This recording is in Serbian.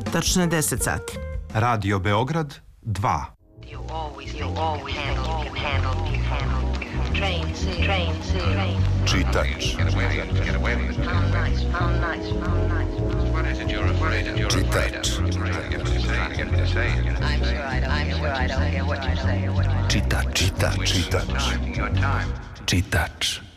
Tačno je 10 sati. Radio Beograd 2. Čitač. Čitač.